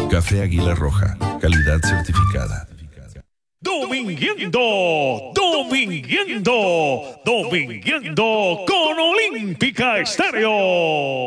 Café Águila Roja, calidad certificada. Domingueando con Olímpica Estéreo.